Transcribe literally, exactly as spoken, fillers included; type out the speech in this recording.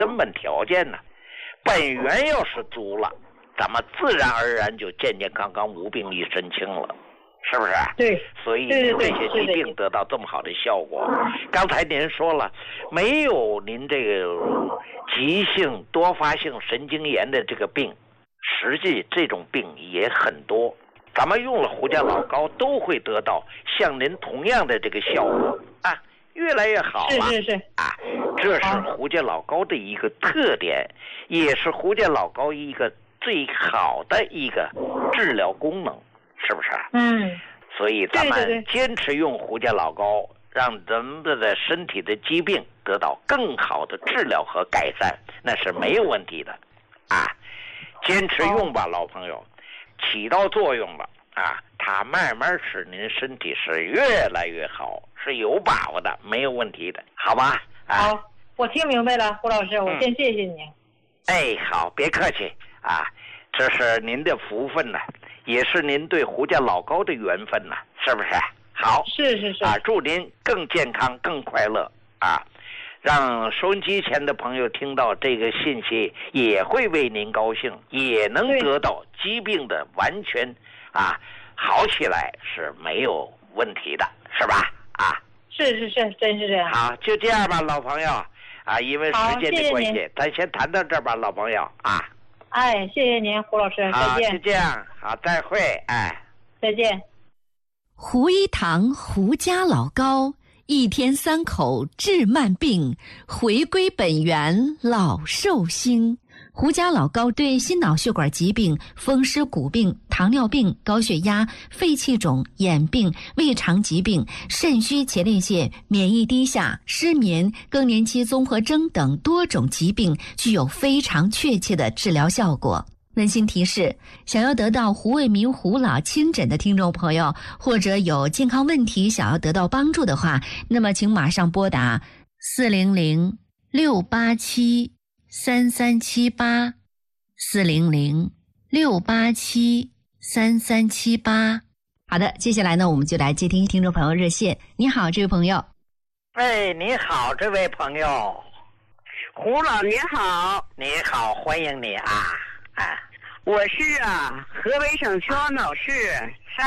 根本条件呢。本源要是足了，咱们自然而然就健健康康、无病一身轻了，是不是？ 对。 所以这些疾病得到这么好的效果。刚才您说了，没有您这个急性多发性神经炎的这个病，实际这种病也很多。咱们用了胡家老高，都会得到像您同样的这个效果啊，越来越好了。 是是是啊，这是胡家老高的一个特点，也是胡家老高一个最好的一个治疗功能，是不是？ 嗯。 所以咱们坚持用胡家老高，让人们的身体的疾病得到更好的治疗和改善，那是没有问题的啊！坚持用吧，老朋友，起到作用了啊！它慢慢使您身体是越来越好，是有把握的，没有问题的，好吧？啊、 好，我听明白了，胡老师，我先谢谢你。 嗯、哎，好，别客气啊，这是您的福分呢。也是您对胡家老高的缘分呐，是不是？好， 是是是啊，祝您更健康、更快乐啊！让收音机前的朋友听到这个信息，也会为您高兴，也能得到疾病的完全啊好起来是没有问题的，是吧？啊， 是是是，真是这样。 好，就这样吧，老朋友啊，因为时间的关系， 谢谢咱先谈到这儿吧，老朋友啊。 哎，谢谢您，胡老师，再见。 好，就这样，好，再会，哎， 再见。 胡一堂胡家老高，一天三口治慢病，回归本源老寿星。胡家老高对心脑血管疾病、风湿骨病、糖尿病、高血压、肺气肿、眼病、胃肠疾病、肾虚前列腺、免疫低下、失眠、更年期综合征等多种疾病具有非常确切的治疗效果。温馨提示：想要得到胡卫民胡老亲诊的听众朋友，或者有健康问题想要得到帮助的话，那么请马上拨打四零零六八七三三七八四零零六八七三三七八。好的，接下来呢，我们就来接听听众朋友热线。你好，这位朋友。 哎，你好，这位朋友。 胡老你好。 你好，欢迎你啊！啊， 我是啊，河北省秦皇岛市